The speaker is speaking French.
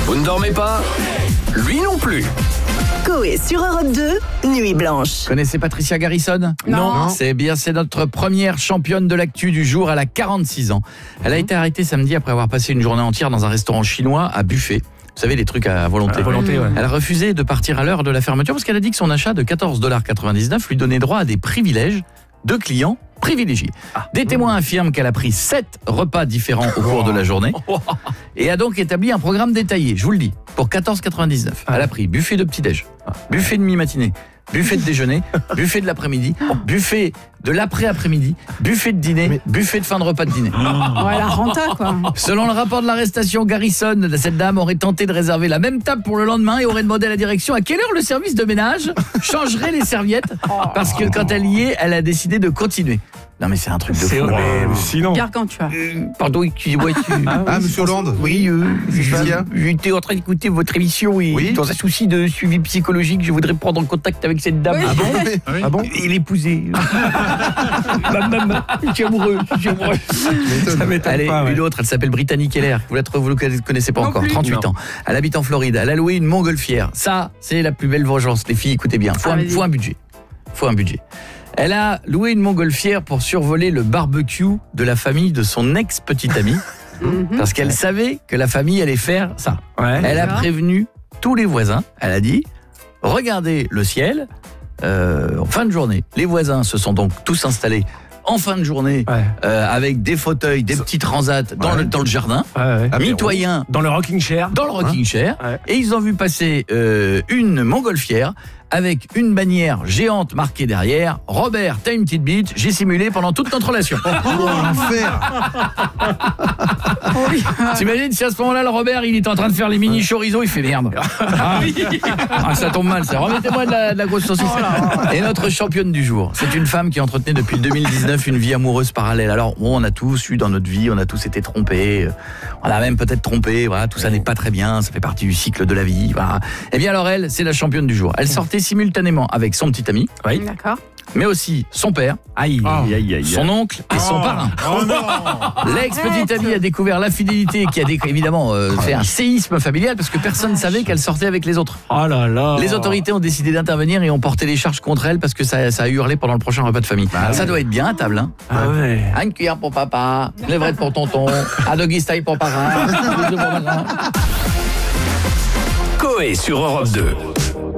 Vous ne dormez pas? Lui non plus. Coé sur Europe 2, Nuit Blanche. Connaissez Patricia Garrison? Non. C'est notre première championne de l'actu du jour. Elle a 46 ans. Elle a été arrêtée samedi après avoir passé une journée entière dans un restaurant chinois à buffet. Vous savez, les trucs à volonté. Ouais. Elle a refusé de partir à l'heure de la fermeture parce qu'elle a dit que son achat de 14,99 $ lui donnait droit à des privilèges de clients privilégiés. Des témoins affirment qu'elle a pris 7 repas différents au cours de la journée et a donc établi un programme détaillé, je vous le dis, pour 14,99 $. Elle a pris buffet de petit-déj, buffet de mi-matinée, buffet de déjeuner, buffet de l'après-midi, buffet de l'après-après-midi, buffet de dîner, buffet de fin de repas de dîner. Ouais, la renta, quoi. Selon le rapport de l'arrestation, Garrison, cette dame aurait tenté de réserver la même table pour le lendemain et aurait demandé à la direction à quelle heure le service de ménage changerait les serviettes parce que quand elle y est, elle a décidé de continuer. Non mais c'est un truc de fou. Sinon. Gargantua. Pardon, excusez-moi. Monsieur Hollande. Oui, j'étais en train d'écouter votre émission et dans un souci de suivi psychologique, je voudrais prendre en contact avec cette dame. Oui. Ah bon Et l'épouser. Je suis amoureux. Ça m'étonne Elle est pas. une autre, elle s'appelle Brittany Keller. Vous le connaissez pas Non encore, plus. 38 ans. Elle habite en Floride. Elle a loué une montgolfière. Ça, c'est la plus belle vengeance. Les filles, écoutez bien. Faut un budget. Elle a loué une montgolfière pour survoler le barbecue de la famille de son ex-petite amie. Parce qu'elle savait que la famille allait faire ça. Ouais. Elle a D'accord. prévenu tous les voisins. Elle a dit, regardez le ciel en fin de journée. Les voisins se sont donc tous installés en fin de journée avec des fauteuils, des petits transats dans le jardin, mitoyens Dans le rocking chair. dans le rocking chair. Ouais. Et ils ont vu passer une montgolfière avec une bannière géante marquée derrière. Robert, t'as une petite bite, j'ai simulé pendant toute notre relation. L'enfer. T'imagines si à ce moment-là, le Robert, il est en train de faire les mini chorizo, il fait merde. Ça tombe mal, ça. Remettez-moi de la grosse saucisse. Et notre championne du jour, c'est une femme qui entretenait depuis 2019 une vie amoureuse parallèle. Alors, bon, on a tous eu dans notre vie, on a tous été trompés, on a même peut-être trompé, voilà, tout ça n'est pas très bien, ça fait partie du cycle de la vie, voilà. Et bien alors elle, c'est la championne du jour. Elle sortait simultanément avec son petit ami, D'accord. mais aussi son père, Aïe. son oncle et son parrain. L'ex-petite amie a découvert l'infidélité qui a évidemment fait un séisme familial parce que personne ne savait qu'elle sortait avec les autres. Oh là là. Les autorités ont décidé d'intervenir et ont porté les charges contre elle parce que ça a hurlé pendant le prochain repas de famille. Ça doit être bien à table, hein. Ah ouais. Une cuillère pour papa, une levrette pour tonton, un doggy style pour parrain, un bisou pour parrain. Coé sur Europe 2.